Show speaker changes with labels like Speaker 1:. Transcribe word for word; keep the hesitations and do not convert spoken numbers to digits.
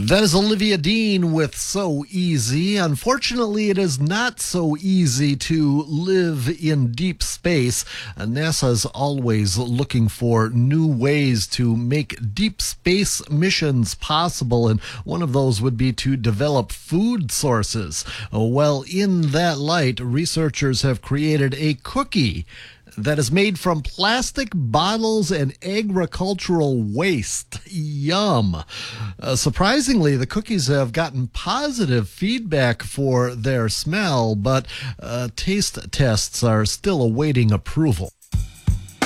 Speaker 1: That is Olivia Dean with So Easy. Unfortunately, it is not so easy to live in deep space. NASA's always looking for new ways to make deep space missions possible, and one of those would be to develop food sources. Well, in that light, researchers have created a cookie that is made from plastic bottles and agricultural waste. Yum. Uh, surprisingly, the cookies have gotten positive feedback for their smell, but uh, taste tests are still awaiting approval.